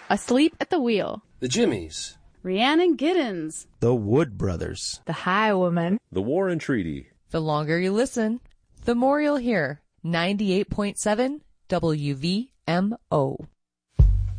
Asleep at the Wheel, The Jimmies, Rhiannon Giddens, The Wood Brothers, The Highwoman, The War and Treaty. The longer you listen, the more you'll hear. 98.7 WVMO.